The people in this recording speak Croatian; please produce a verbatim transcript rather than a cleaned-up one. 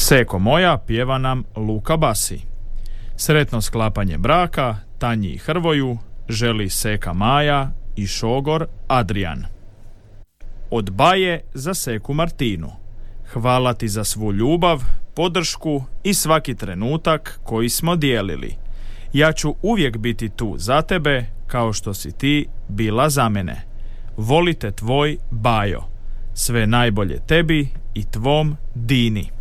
Seko moja pjeva nam Luka Basi. Sretno sklapanje braka Tanji i Hrvoju želi Seka Maja i šogor Adrijan. Od Baje za Seku Martinu. Hvala ti za svu ljubav, podršku i svaki trenutak koji smo dijelili. Ja ću uvijek biti tu za tebe kao što si ti bila za mene. Volite tvoj Bajo. Sve najbolje tebi i tvom Dini.